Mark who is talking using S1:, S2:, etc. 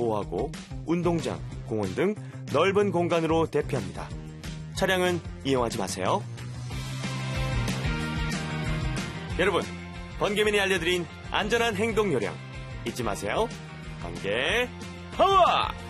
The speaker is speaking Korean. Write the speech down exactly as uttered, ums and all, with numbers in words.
S1: 보호하고 운동장, 공원 등 넓은 공간으로 대피합니다. 차량은 이용하지 마세요. 여러분, 번개맨이 알려드린 안전한 행동 요령 잊지 마세요. 번개 파워!